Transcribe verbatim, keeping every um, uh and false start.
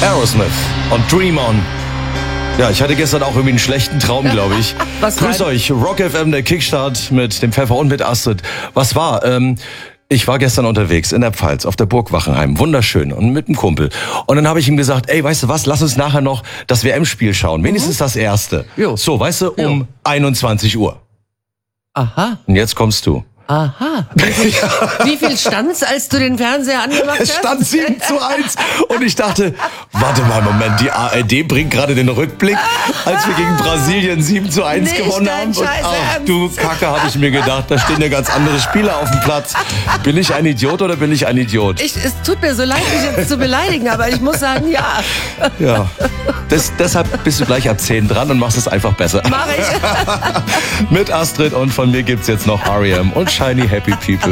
Aerosmith und Dream On. Ja, ich hatte gestern auch irgendwie einen schlechten Traum, glaube ich. Was Grüß war? euch, Rock F M, der Kickstart mit dem Pfeffer und mit Astrid. Was war? Ähm, ich war gestern unterwegs in der Pfalz auf der Burg Wachenheim, wunderschön, und mit einem Kumpel. Und dann habe ich ihm gesagt, ey, weißt du was, lass uns nachher noch das W M-Spiel schauen, wenigstens das erste. Jo. So, weißt du, um Jo. einundzwanzig Uhr. Aha, Und jetzt kommst du. aha. Wie viel, wie viel stand's, als du den Fernseher angemacht hast? Es stand sieben zu eins und ich dachte, warte mal, Moment, die A R D bringt gerade den Rückblick, als wir gegen Brasilien sieben zu eins Nicht gewonnen dein haben. Und Scheiß ach Ernst. du Kacke, habe ich mir gedacht, da stehen ja ganz andere Spieler auf dem Platz. Bin ich ein Idiot oder bin ich ein Idiot? Ich, es tut mir so leid, mich jetzt zu beleidigen, aber ich muss sagen, ja, Ja, das, deshalb bist du gleich ab zehn dran und machst es einfach besser. mache ich. Mit Astrid und von mir gibt's jetzt noch R E M und Shiny Happy People.